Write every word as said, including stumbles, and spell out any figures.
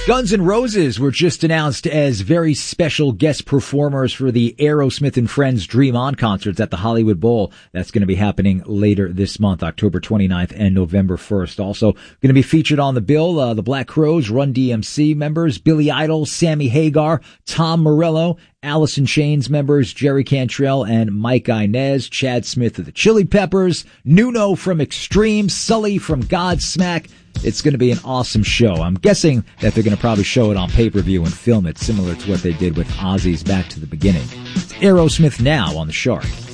Guns N' Roses were just announced as very special guest performers for the Aerosmith and Friends Dream On concerts at the Hollywood Bowl. That's going to be happening later this month, October twenty-ninth and November first. Also going to be featured on the bill, uh, the Black Crowes, Run D M C members, Billy Idol, Sammy Hagar, Tom Morello, Alice in Chains members, Jerry Cantrell and Mike Inez, Chad Smith of the Chili Peppers, Nuno from Extreme, Sully from Godsmack. It's going to be an awesome show. I'm guessing that they're going to probably show it on pay-per-view and film it, similar to what they did with Ozzy's Back to the Beginning. It's Aerosmith now on the Shark.